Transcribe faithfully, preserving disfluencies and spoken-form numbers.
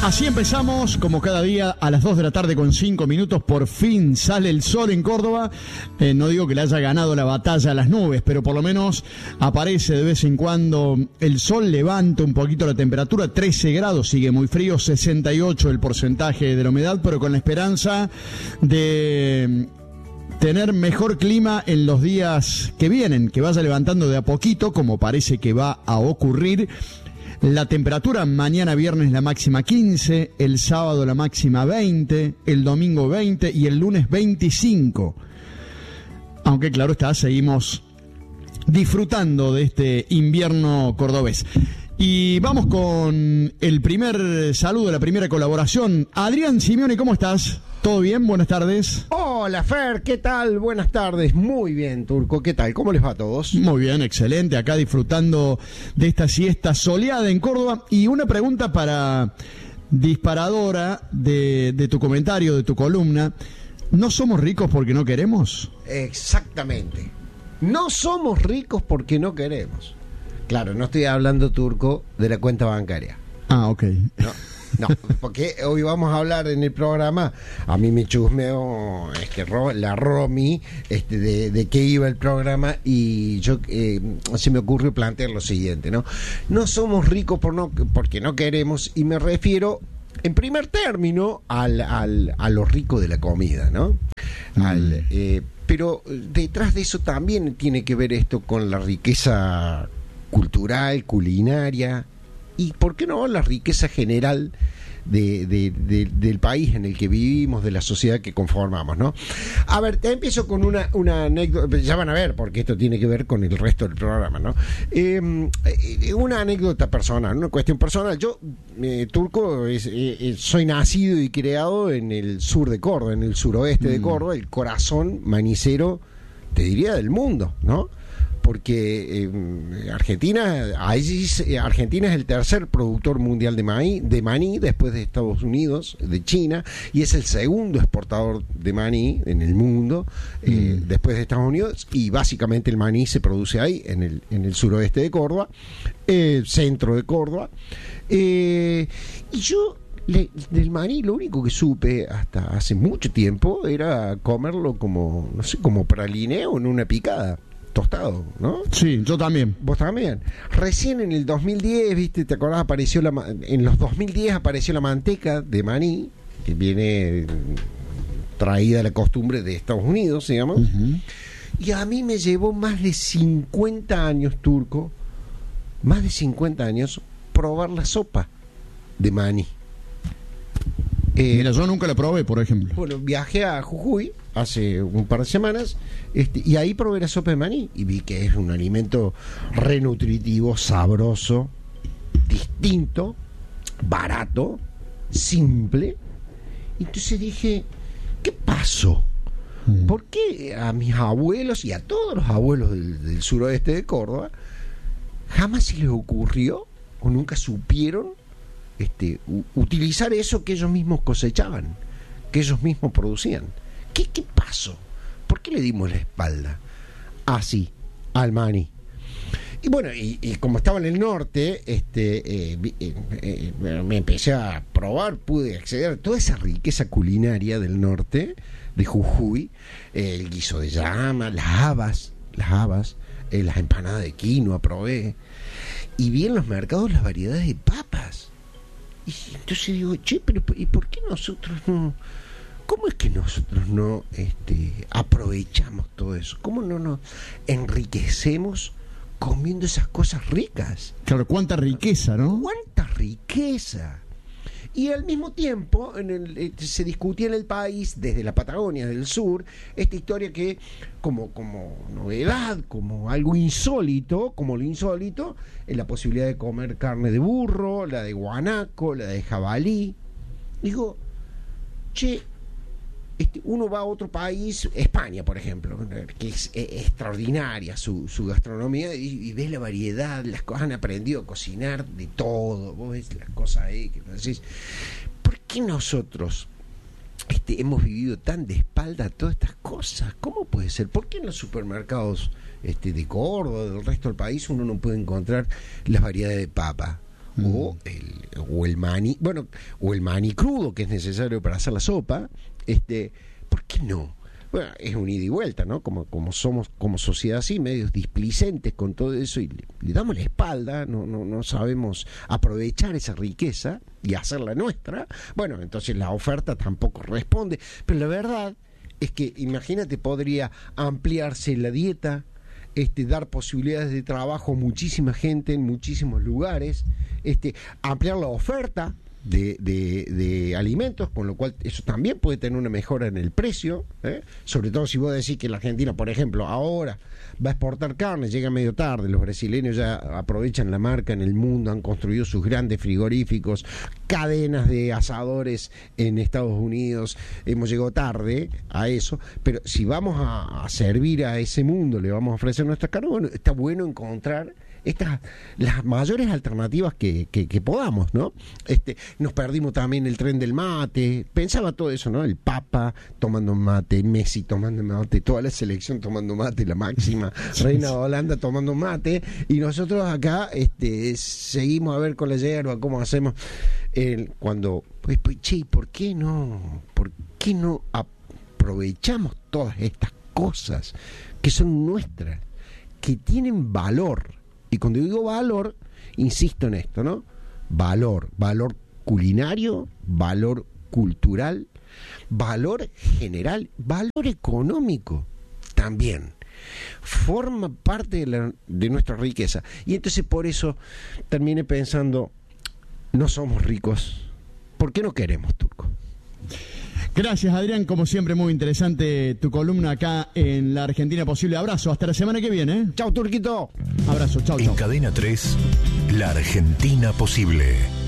Así empezamos, como cada día, a las dos de la tarde con cinco minutos. Por fin sale el sol en Córdoba. Eh, no digo que le haya ganado la batalla a las nubes, pero por lo menos aparece de vez en cuando el sol, levanta un poquito la temperatura. trece grados, sigue muy frío, sesenta y ocho el porcentaje de la humedad, pero con la esperanza de tener mejor clima en los días que vienen, que vaya levantando de a poquito, como parece que va a ocurrir. La temperatura mañana viernes la máxima quince, el sábado la máxima veinte, el domingo veinte y el lunes veinticinco. Aunque claro está, seguimos disfrutando de este invierno cordobés. Y vamos con el primer saludo, la primera colaboración. Adrián Simeone, ¿cómo estás? ¿Todo bien? Buenas tardes. Hola Fer, ¿qué tal? Buenas tardes. Muy bien, Turco, ¿qué tal? ¿Cómo les va a todos? Muy bien, excelente. Acá disfrutando de esta siesta soleada en Córdoba. Y una pregunta para disparadora de, de tu comentario, de tu columna. ¿No somos ricos porque no queremos? Exactamente. No somos ricos porque no queremos. Claro, no estoy hablando, Turco, de la cuenta bancaria. Ah, ok. No. No, porque hoy vamos a hablar en el programa, a mí me chusmeó este, la Romy este, de, de qué iba el programa y yo eh, se me ocurrió plantear lo siguiente, ¿no? No somos ricos por no, porque no queremos, y me refiero en primer término al, al, a lo rico de la comida, ¿no? Al, eh, pero detrás de eso también tiene que ver esto con la riqueza cultural, culinaria, y por qué no la riqueza general de, de, de, del país en el que vivimos, de la sociedad que conformamos, ¿no? A ver, te empiezo con una, una anécdota, ya van a ver, porque esto tiene que ver con el resto del programa, ¿no? Eh, una anécdota personal, una cuestión personal. Yo, eh, Turco, es, eh, soy nacido y criado en el sur de Córdoba, en el suroeste mm. de Córdoba, el corazón manicero, te diría, del mundo, ¿no? Porque eh, Argentina, ahí, Argentina es el tercer productor mundial de maní, de maní después de Estados Unidos, de China, y es el segundo exportador de maní en el mundo, eh, mm. después de Estados Unidos, y básicamente el maní se produce ahí, en el, en el suroeste de Córdoba, eh, centro de Córdoba, eh, y yo Le, del maní lo único que supe hasta hace mucho tiempo era comerlo como, no sé, como pralineo en una picada, tostado, ¿no? Sí, yo también. Vos también. Recién en el dos mil diez, ¿viste? ¿Te acordás? Apareció la, en los dos mil diez apareció la manteca de maní, que viene traída la costumbre de Estados Unidos, digamos. Uh-huh. Y a mí me llevó más de cincuenta años, Turco, más de cincuenta años, probar la sopa de maní. Eh, Mira, yo nunca la probé, por ejemplo. Bueno, viajé a Jujuy hace un par de semanas este, y ahí probé la sopa de maní y vi que es un alimento renutritivo, sabroso, distinto, barato, simple. Entonces dije, ¿qué pasó? Mm. ¿Por qué a mis abuelos y a todos los abuelos del, del suroeste de Córdoba jamás se les ocurrió o nunca supieron Este, u- utilizar eso que ellos mismos cosechaban, que ellos mismos producían? ¿Qué, qué pasó? ¿Por qué le dimos la espalda así al maní? Y bueno, y, y como estaba en el norte, este, eh, eh, eh, me empecé a probar, pude acceder a toda esa riqueza culinaria del norte, de Jujuy, eh, el guiso de llama, las habas, las habas, eh, las empanadas de quinoa probé, y vi en los mercados las variedades de papas. Y entonces digo, che, pero ¿y por qué nosotros no? ¿Cómo es que nosotros no este, aprovechamos todo eso? ¿Cómo no nos enriquecemos comiendo esas cosas ricas? Claro, cuánta riqueza, ¿no? Cuánta riqueza. Y al mismo tiempo en el, eh, se discutía en el país, desde la Patagonia del sur, esta historia que como, como novedad, como algo insólito, como lo insólito, es la posibilidad de comer carne de burro, la de guanaco, la de jabalí. Digo, che, este, uno va a otro país, España por ejemplo, que es, es extraordinaria su, su gastronomía, y, y ves la variedad, las cosas, han aprendido a cocinar de todo, vos ves las cosas ahí que decís, ¿por qué nosotros este, hemos vivido tan de espalda a todas estas cosas? ¿Cómo puede ser? ¿Por qué en los supermercados este, de Córdoba, del resto del país, uno no puede encontrar las variedades de papa mm. o el o el maní, bueno, o el maní crudo que es necesario para hacer la sopa, este, ¿por qué no? Bueno, es un ida y vuelta, ¿no? Como, como somos como sociedad así, medios displicentes con todo eso y le, le damos la espalda, no, no, no sabemos aprovechar esa riqueza y hacerla nuestra. Bueno, entonces la oferta tampoco responde. Pero la verdad es que, imagínate, podría ampliarse la dieta, este, dar posibilidades de trabajo a muchísima gente en muchísimos lugares, este, ampliar la oferta De, de, de alimentos, con lo cual eso también puede tener una mejora en el precio, ¿eh? Sobre todo si vos decís que la Argentina, por ejemplo, ahora va a exportar carne, llega medio tarde, los brasileños ya aprovechan la marca en el mundo, han construido sus grandes frigoríficos, cadenas de asadores en Estados Unidos, hemos llegado tarde a eso, pero si vamos a, a servir a ese mundo, le vamos a ofrecer nuestra carne, bueno, está bueno encontrar estas las mayores alternativas que, que, que podamos, ¿no? Este, nos perdimos también el tren del mate, pensaba todo eso, ¿no? El Papa tomando mate, Messi tomando mate, toda la selección tomando mate, la máxima reina de Holanda tomando mate, y nosotros acá este, seguimos a ver con la yerba cómo hacemos el, cuando, pues, pues, che, ¿por qué no? ¿Por qué no aprovechamos todas estas cosas que son nuestras, que tienen valor? Y cuando digo valor, insisto en esto, ¿no? Valor, valor culinario, valor cultural, valor general, valor económico también. Forma parte de, la, de nuestra riqueza. Y entonces por eso terminé pensando, no somos ricos, ¿por qué no queremos, Turco? Gracias, Adrián, como siempre muy interesante tu columna acá en La Argentina Posible. Abrazo, hasta la semana que viene, ¿eh? Chau, Turquito. Abrazo, chau, chau. En Cadena tres, La Argentina Posible.